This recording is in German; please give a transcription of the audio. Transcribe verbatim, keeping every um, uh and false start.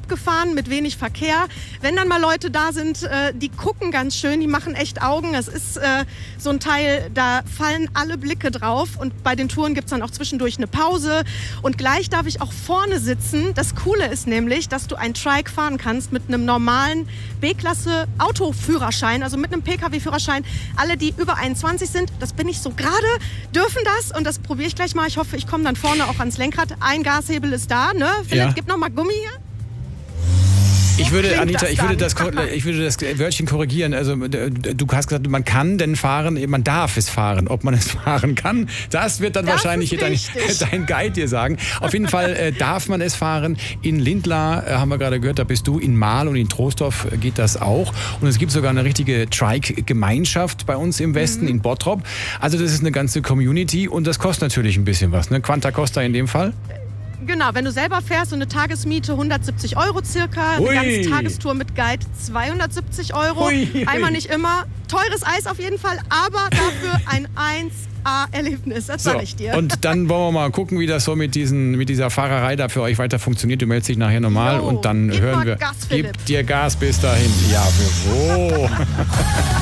abgefahren, mit wenig Verkehr. Wenn dann mal Leute da sind, äh, die gucken ganz schön, die machen echt Augen. Es ist äh, so ein Teil, da fallen alle Blicke drauf. Und bei den Touren gibt es dann auch zwischendurch eine Pause. Und gleich darf ich auch vorne sitzen. Das Coole ist nämlich, dass du ein Trike fahren kannst mit einem normalen B-Klasse Autoführerschein, also mit einem P K W-Führerschein. Alle, die über einundzwanzig sind, das bin ich so gerade, dürfen das. Und das probiere ich gleich mal. Ich hoffe, ich komme dann vorne auch ans Lenkrad. Ein Gashebel ist da, ne? Philipp, Ja. gib noch mal Gummi hier. Ich würde, Anita, das ich würde, das, dann? ich würde das Wörtchen korrigieren. Also du hast gesagt, man kann denn fahren, man darf es fahren. Ob man es fahren kann, das wird dann Das wahrscheinlich ist dein, richtig. dein Guide dir sagen. Auf jeden Fall äh, darf man es fahren. In Lindlar, äh, haben wir gerade gehört, da bist du. In Marl und in Troisdorf geht das auch. Und es gibt sogar eine richtige Trike-Gemeinschaft bei uns im Westen, mhm. in Bottrop. Also das ist eine ganze Community und das kostet natürlich ein bisschen was. Ne? Quanta Costa in dem Fall? Genau, wenn du selber fährst, so eine Tagesmiete hundertsiebzig Euro circa, Ui. eine ganze Tagestour mit Guide zweihundertsiebzig Euro. Ui, ui. Einmal nicht immer. Teures Eis auf jeden Fall, aber dafür ein eins A-Erlebnis, das So, sag ich dir. und dann wollen wir mal gucken, wie das so mit, diesen, mit dieser Fahrerei da für euch weiter funktioniert. Du meldest dich nachher nochmal Jo, und dann gib hören mal wir. Gas, Philipp. Gib dir Gas bis dahin. Ja, für wo?